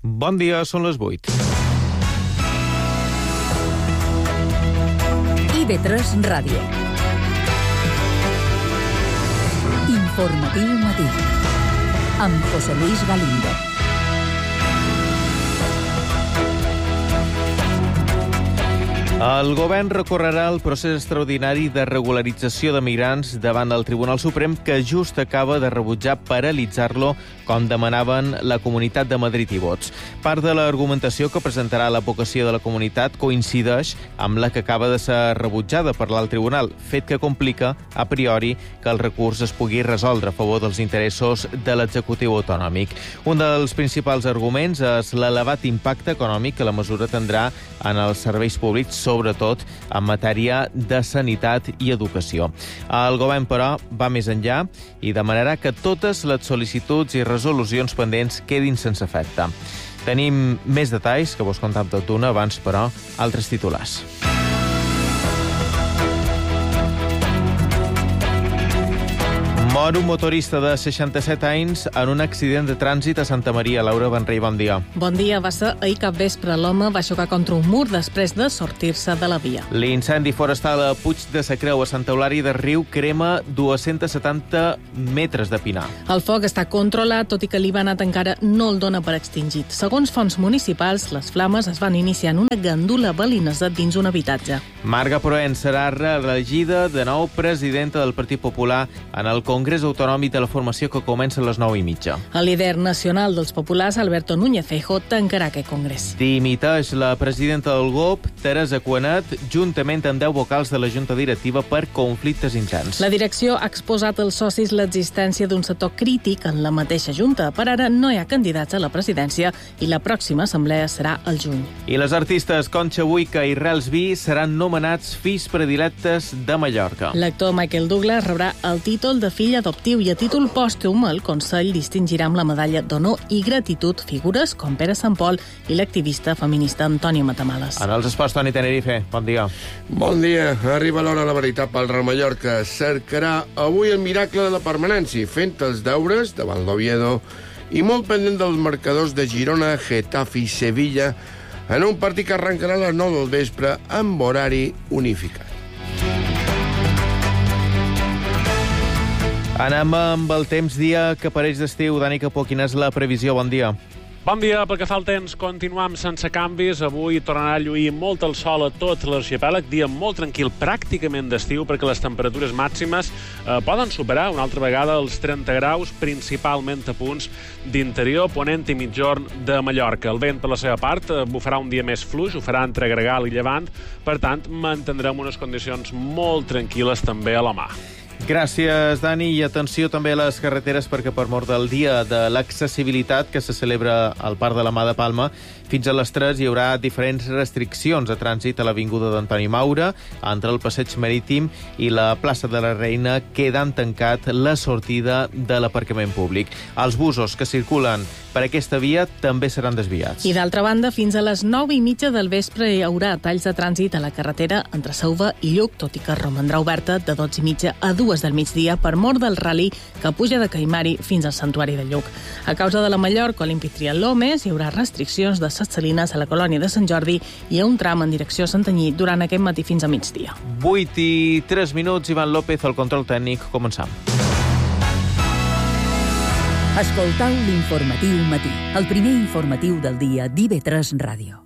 Bon dia, són les 8. IB3 Ràdio. Informatiu matí. Amb José Luis Galindo. El govern recorrerà el procés extraordinari de regularització de migrants davant el Tribunal Suprem, que just acaba de rebutjar paralitzar-lo, com demanaven la Comunitat de Madrid i Vots. Part de l'argumentació que presentarà l'advocacia de la comunitat coincideix amb la que acaba de ser rebutjada per l'alt tribunal, fet que complica, a priori, que el recurs es pugui resoldre a favor dels interessos de l'executiu autonòmic. Un dels principals arguments és l'elevat impacte econòmic que la mesura tindrà en els serveis públics, sobretot en matèria de sanitat i educació. El govern, però, va més enllà i demanarà que totes les sol·licituds i resolucions pendents quedin sense efecte. Tenim més detalls que vos contem tot d'una, abans, però, altres titulars. Mor un motorista de 67 anys en un accident de trànsit a Santa Maria. Laura Benrey, bon dia. Bon dia. Va ser ahir capvespre. L'home va xocar contra un mur després de sortir-se de la via. L'incendi forestal a Puig de sa Creu, a Santa Eulària de Riu, crema 270 metres de pinar. El foc està controlat, tot i que l'Ivanat encara no el dona per extingit. Segons fonts municipals, les flames es van iniciar en una gandula balinesa dins un habitatge. Marga Proens serà reelegida de nou presidenta del Partit Popular en el Congrés Autonòmic de la Formació, que comença a les 9:30. El líder nacional dels populars, Alberto Núñez Feijóo, tancarà aquest congrés. Dimiteix la presidenta del GOP, Teresa Cuanet, juntament amb 10 vocals de la Junta Directiva per conflictes interns. La direcció ha exposat als socis l'existència d'un sector crític en la mateixa Junta. Per ara no hi ha candidats a la presidència i la pròxima assemblea serà al juny. I les artistes Concha Buica i Rels Vi seran nomenats fills predilectes de Mallorca. L'actor Michael Douglas rebrà el títol de fill adoptiu i a títol pòstum el Consell distingirà amb la medalla d'honor i gratitud figures com Pere Sant Pol i l'activista feminista Antònia Matamales. En els esports, Toni Tenerife, bon dia. Bon dia. Arriba l'hora de la veritat pel Real Mallorca. Cercarà avui el miracle de la permanència, fent els deures davant l'Oviedo i molt pendent dels marcadors de Girona, Getafe i Sevilla en un partit que arrencarà a les 9 del vespre amb horari unificat. Anem amb el temps, dia que pareix d'estiu. Dani Capó, quina és la previsió? Bon dia. Bon dia. Pel que fa al temps, continuem sense canvis. Avui tornarà a lluir molt el sol a tot l'arxipèlag. Dia molt tranquil, pràcticament d'estiu, perquè les temperatures màximes poden superar una altra vegada els 30 graus, principalment a punts d'interior, ponent i mitjorn de Mallorca. El vent, per la seva part, bufarà un dia més fluix, ho farà entre gregal i llevant. Per tant, mantindrem unes condicions molt tranquil·les també a la mà. Gràcies, Dani, i atenció també a les carreteres, perquè per mort del Dia de l'Accessibilitat, que se celebra al Parc de la Mà de Palma, fins a les 3 hi haurà diferents restriccions de trànsit a l'avinguda d'Antoni Maura, entre el passeig marítim i la plaça de la Reina, quedant tancat la sortida de l'aparcament públic. Els busos que circulen per aquesta via també seran desviats. I d'altra banda, fins a les 9:30 del vespre hi haurà talls de trànsit a la carretera entre Sauva i Lluc, tot i que romandrà oberta de 12:30 a 2 del migdia per mort del ral·li que puja de Caimari fins al santuari de Lluc. A causa de la Mallorca Olímpic Triatló, més, hi haurà restriccions de Ses Salines a la colònia de Sant Jordi i a un tram en direcció a Santanyí durant aquest matí fins a migdia. 8:03, Ivan López, al control tècnic. Començam. Escoltau l'informatiu matí, el primer informatiu del dia d'IB3 Ràdio.